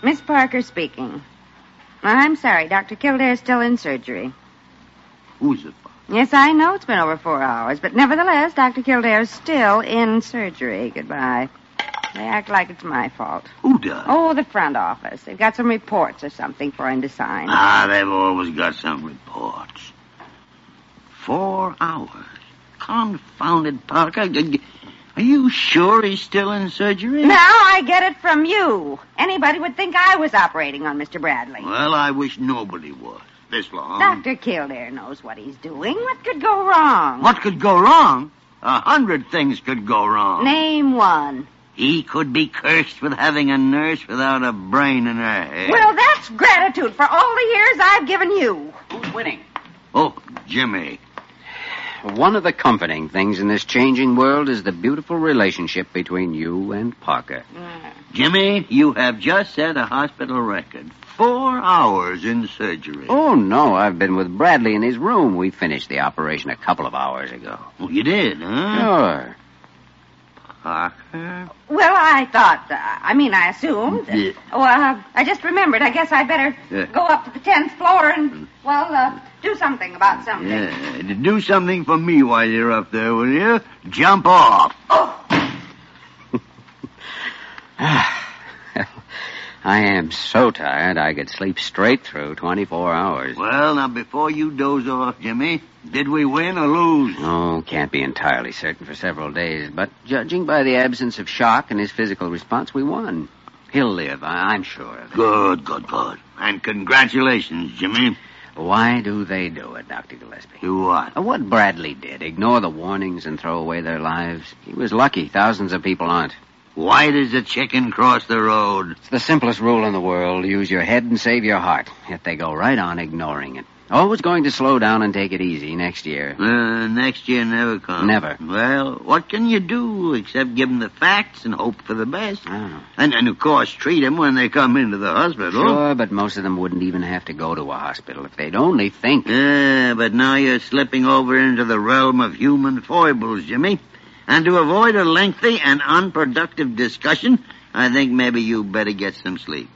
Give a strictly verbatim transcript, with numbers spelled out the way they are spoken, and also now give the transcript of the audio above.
Miss Parker speaking. I'm sorry, Doctor Kildare's still in surgery. Who's it? Yes, I know it's been over four hours, but nevertheless, Doctor Kildare's still in surgery. Goodbye. They act like it's my fault. Who does? Oh, the front office. They've got some reports or something for him to sign. Ah, they've always got some reports. Four hours. Confounded Parker. Are you sure he's still in surgery? Now I get it from you. Anybody would think I was operating on Mister Bradley. Well, I wish nobody was. This long. Doctor Kildare knows what he's doing. What could go wrong? What could go wrong? A hundred things could go wrong. Name one. He could be cursed with having a nurse without a brain in her head. Well, that's gratitude for all the years I've given you. Who's winning? Oh, Jimmy. One of the comforting things in this changing world is the beautiful relationship between you and Parker. Mm. Jimmy, you have just set a hospital record. Four hours in surgery. Oh, no, I've been with Bradley in his room. We finished the operation a couple of hours ago. Oh, you did, huh? Sure. Parker? Well, I thought, uh, I mean, I assumed. Yeah. Oh, uh, I just remembered. I guess I'd better Yeah. go up to the tenth floor and, well, uh, do something about something. Yeah, do something for me while you're up there, will you? Jump off. Oh! I am so tired I could sleep straight through twenty-four hours. Well, now, before you doze off, Jimmy, did we win or lose? Oh, can't be entirely certain for several days, but judging by the absence of shock and his physical response, we won. He'll live, I- I'm sure of it. Good, good, good. And congratulations, Jimmy. Why do they do it, Doctor Gillespie? Do what? Uh, What Bradley did, ignore the warnings and throw away their lives. He was lucky. Thousands of people aren't. Why does a chicken cross the road? It's the simplest rule in the world. Use your head and save your heart. Yet they go right on ignoring it. Always going to slow down and take it easy next year. Uh, next year never comes. Never. Well, what can you do except give them the facts and hope for the best? I don't know. And, and of course, treat them when they come into the hospital. Sure, but most of them wouldn't even have to go to a hospital if they'd only think. Yeah, but now you're slipping over into the realm of human foibles, Jimmy. And to avoid a lengthy and unproductive discussion, I think maybe you better get some sleep.